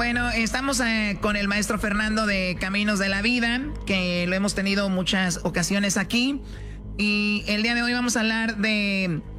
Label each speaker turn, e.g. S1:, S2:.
S1: Bueno, estamos con el maestro Fernando de Caminos de la Vida, que lo hemos tenido muchas ocasiones aquí. Y el día de hoy vamos a hablar de